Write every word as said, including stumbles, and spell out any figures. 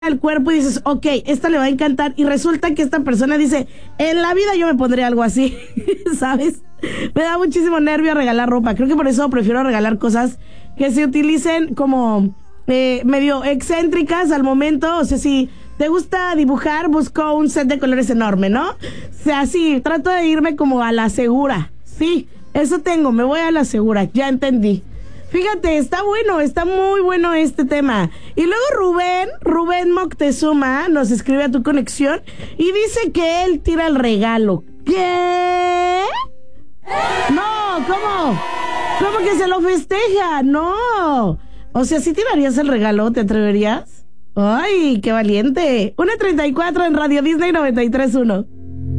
el cuerpo y dices, ok, esta le va a encantar, y resulta que esta persona dice, en la vida yo me pondría algo así, ¿sabes? Me da muchísimo nervio regalar ropa. Creo que por eso prefiero regalar cosas que se utilicen como eh, medio excéntricas al momento. O sea, si te gusta dibujar, busco un set de colores enorme, ¿no? O sea, sí, trato de irme como a la segura. Sí, eso tengo, me voy a la segura, ya entendí. Fíjate, está bueno, está muy bueno este tema. Y luego Rubén, Rubén Moctezuma nos escribe a tu conexión y dice que él tira el regalo. ¿Qué? No, ¿cómo? ¿Cómo que se lo festeja? No. O sea, ¿sí tirarías el regalo? ¿Te atreverías? ¡Ay, qué valiente! una treinta y cuatro en Radio Disney noventa y tres punto uno.